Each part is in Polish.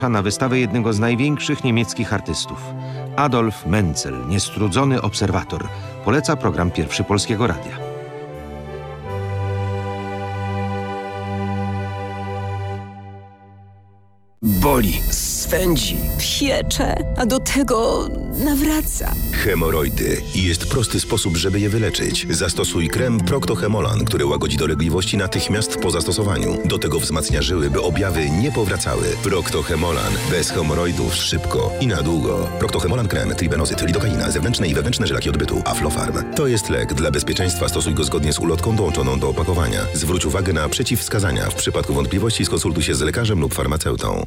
na wystawę jednego z największych niemieckich artystów. Adolf Menzel, niestrudzony obserwator, poleca program Pierwszy Polskiego Radia. Boli, swędzi, piecze, a do tego nawraca. Hemoroidy. I jest prosty sposób, żeby je wyleczyć. Zastosuj krem Procto-Hemolan, który łagodzi dolegliwości natychmiast po zastosowaniu. Do tego wzmacnia żyły, by objawy nie powracały. Procto-Hemolan. Bez hemoroidów szybko i na długo. Procto-Hemolan krem, tribenozyt, lidokaina, zewnętrzne i wewnętrzne żelaki odbytu, Aflofarm. To jest lek. Dla bezpieczeństwa stosuj go zgodnie z ulotką dołączoną do opakowania. Zwróć uwagę na przeciwwskazania. W przypadku wątpliwości skonsultuj się z lekarzem lub farmaceutą.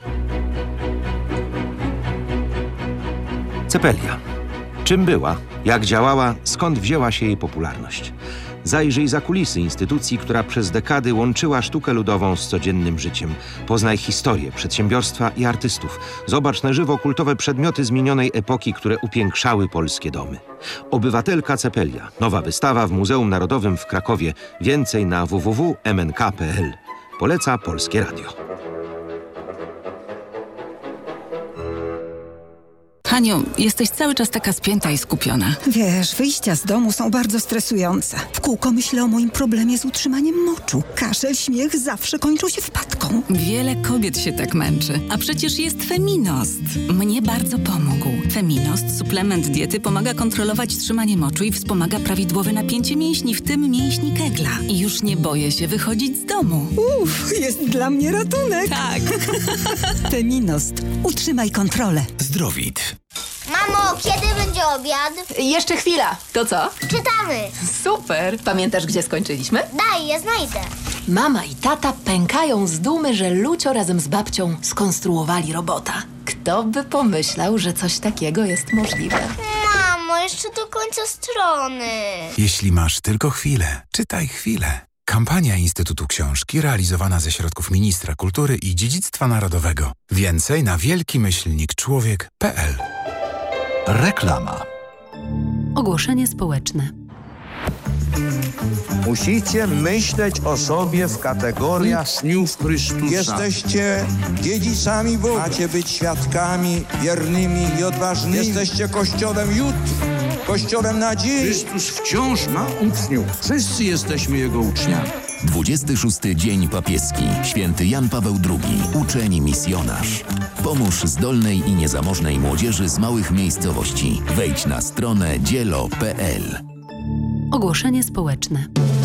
Cepelia. Czym była, jak działała, skąd wzięła się jej popularność? Zajrzyj za kulisy instytucji, która przez dekady łączyła sztukę ludową z codziennym życiem. Poznaj historię, przedsiębiorstwa i artystów. Zobacz na żywo kultowe przedmioty z minionej epoki, które upiększały polskie domy. Obywatelka Cepelia. Nowa wystawa w Muzeum Narodowym w Krakowie. Więcej na www.mnk.pl. Poleca Polskie Radio. Haniu, jesteś cały czas taka spięta i skupiona. Wiesz, wyjścia z domu są bardzo stresujące. W kółko myślę o moim problemie z utrzymaniem moczu. Kaszel, śmiech zawsze kończą się wpadką. Wiele kobiet się tak męczy. A przecież jest Feminost. Mnie bardzo pomógł. Feminost, suplement diety, pomaga kontrolować trzymanie moczu i wspomaga prawidłowe napięcie mięśni, w tym mięśni kegla. I już nie boję się wychodzić z domu. Jest dla mnie ratunek. Tak. Feminost. Utrzymaj kontrolę. Zdrowit. Mamo, kiedy będzie obiad? Jeszcze chwila. To co? Czytamy. Super. Pamiętasz, gdzie skończyliśmy? Daj, ja znajdę. Mama i tata pękają z dumy, że Lucio razem z babcią skonstruowali robota. Kto by pomyślał, że coś takiego jest możliwe? Mamo, jeszcze do końca strony. Jeśli masz tylko chwilę, czytaj chwilę. Kampania Instytutu Książki realizowana ze środków Ministra Kultury i Dziedzictwa Narodowego. Więcej na wielki-człowiek.pl. Reklama. Ogłoszenie społeczne. Musicie myśleć o sobie w kategoriach dniów Chrystusa. Jesteście dziedzicami Boga. Macie być świadkami wiernymi i odważnymi. Jesteście Kościołem jutr, Kościołem nadziei. Chrystus wciąż ma uczniów. Wszyscy jesteśmy Jego uczniami. 26. Dzień Papieski. Święty Jan Paweł II. Uczeń misjonarz. Pomóż zdolnej i niezamożnej młodzieży z małych miejscowości. Wejdź na stronę dzielo.pl. Ogłoszenie społeczne.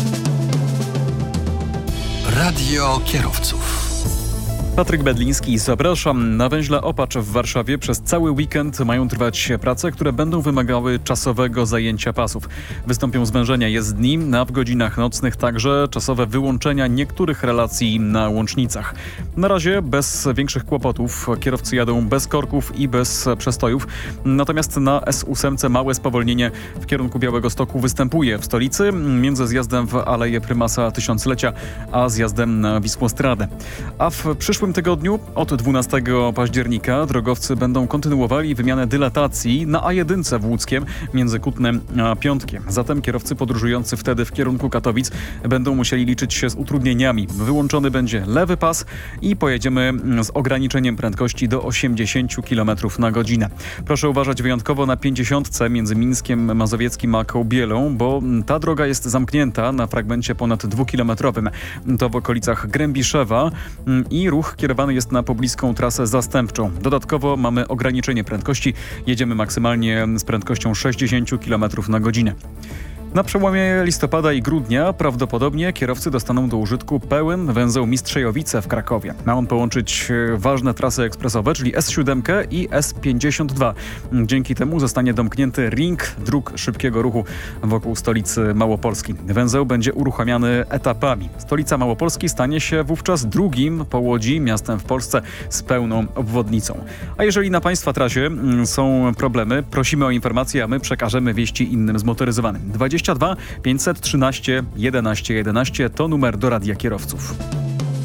Radio kierowców. Patryk Bedliński, zapraszam. Na węźle Opacz w Warszawie przez cały weekend mają trwać prace, które będą wymagały czasowego zajęcia pasów. Wystąpią zwężenia jezdni, a w godzinach nocnych także czasowe wyłączenia niektórych relacji na łącznicach. Na razie bez większych kłopotów. Kierowcy jadą bez korków i bez przestojów. Natomiast na S8 małe spowolnienie w kierunku Białegostoku występuje w stolicy między zjazdem w Aleję Prymasa Tysiąclecia a zjazdem na Wisłostradę. A w przyszłym tygodniu od 12 października drogowcy będą kontynuowali wymianę dylatacji na A1 w Łódzkiem między Kutnem a Piątkiem. Zatem kierowcy podróżujący wtedy w kierunku Katowic będą musieli liczyć się z utrudnieniami. Wyłączony będzie lewy pas i pojedziemy z ograniczeniem prędkości do 80 km na godzinę. Proszę uważać wyjątkowo na 50 między Mińskiem Mazowieckim a Kołbielą, bo ta droga jest zamknięta na fragmencie ponad 2-kilometrowym. To w okolicach Grębiszewa i ruch kierowany jest na pobliską trasę zastępczą. Dodatkowo mamy ograniczenie prędkości. Jedziemy maksymalnie z prędkością 60 km na godzinę. Na przełomie listopada i grudnia prawdopodobnie kierowcy dostaną do użytku pełen węzeł Mistrzejowice w Krakowie. Ma on połączyć ważne trasy ekspresowe, czyli S7 i S52. Dzięki temu zostanie domknięty ring dróg szybkiego ruchu wokół stolicy Małopolski. Węzeł będzie uruchamiany etapami. Stolica Małopolski stanie się wówczas drugim po Łodzi miastem w Polsce z pełną obwodnicą. A jeżeli na Państwa trasie są problemy, prosimy o informacje, a my przekażemy wieści innym zmotoryzowanym. 22 513 11 11 to numer do Radia Kierowców.